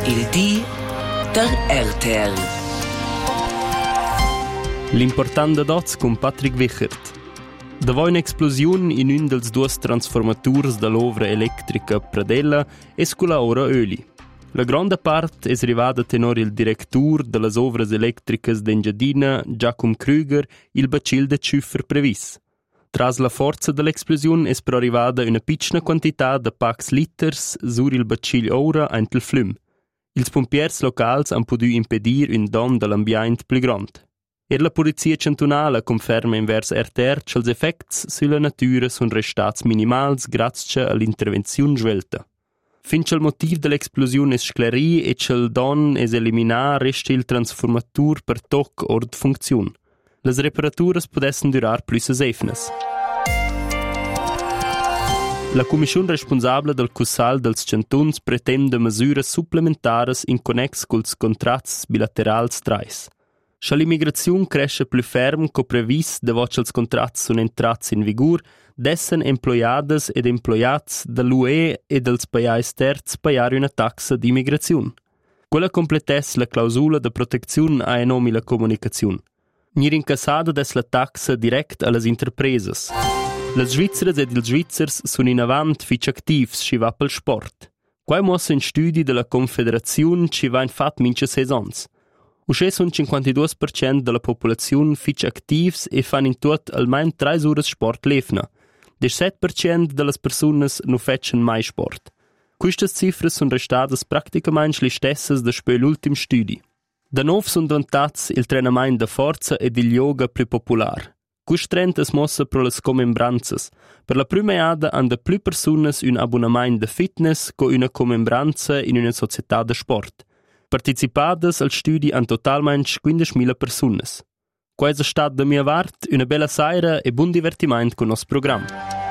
Il di der RTR. L'importante dots con Patrick Wichert. Davò un'esplosione in un dels due transformators dell'ovra elettrica a Pradella e scuola ora Öli. La grande parte è arrivata a tenere il direttore delle ovre elettriche d'Engiadina, Giacomo Krüger, il bacil de Schüffer previs. Tras la forza dell'esplosione è però arrivata una piccola quantità di pax liters sur il bacil ora ent il flum. Ils pompiers locals han potuto impedir un don dell'ambiente più grande. E la polizia cantonale conferma invers RTR che gli effetti sulla natura sono restati minimali grazie all'intervenzione svelta. Fin che il motivo dell'esplosione è sclerì e che il don è eliminato resta il transformatur per toc o di funzione. Le reparature potessero durare più sefnes. La commissione responsabile del Cussal dels Cantons pretende misure supplementari in connex con i contratti bilaterali trais. Se l'immigrazione cresce più ferm che previsto dopo che i contratti sono entrati in vigore, dessen employades ed employats dell'UE e dels paesi terzi pagare una taxa di immigrazione. Quella completessa la clausula di protezione a enomi la comunicazione. Nir incassada des la taxa direct alle interpreses. Le Svizzeres ed ils Svizzers sono in avant fitch activs ci va pel sport. Quai mossa in studi della Confederazione ci va in fat mince 6 ans. Usce sono 52% della popolazione fitch activs e fan in tot almeno 3 ore sport lefna. 17% delle persone non fecen mai sport. Queste cifre sono restate praticamente le stesse da l'ultimo studio. Da nuovo sono diventati il treinamento da forza e il yoga più popolare. Questo trend è mosso per le comembranze. Per la prima volta hanno più persone un abbonamento di fitness con una comembranza in una società di sport. Partecipate al studio hanno totalmente 15.000 persone. Questo è stato da mia parte una bella sera e buon divertimento con il nostro programma.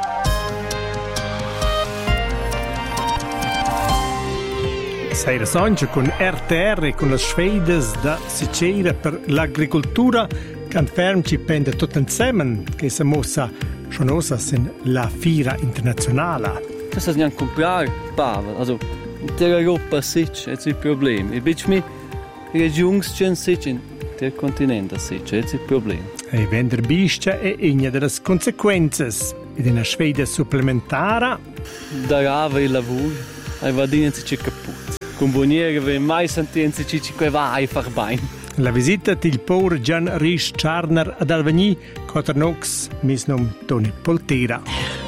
Sera Sonja con RTR e con le sfide da Sicera per l'agricoltura che ferm ci pende tutto insieme che si mossa schonosa in la Fira internazionale. Das ist nicht comprare, Pavel. Also, in der Europa sitzt jetzt ein Problem. Ich bin mit Regierungen sitzen, der Kontinent sitzt jetzt ein Problem. E vender biscia è una delle conseguenze ed una sfida supplementare. Da rava il lavoro, e va dinanzi kaputt. Con Boniere, wenn mai sentenze ci va einfach bene. La visita del povero Gian Rich Charner ad Alvagny, Coternox, misnom Tony Poltera.